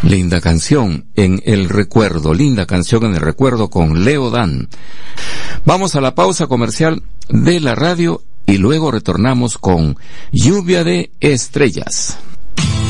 Linda canción en el recuerdo, linda canción en el recuerdo con Leo Dan. Vamos a la pausa comercial de la radio y luego retornamos con Lluvia de Estrellas.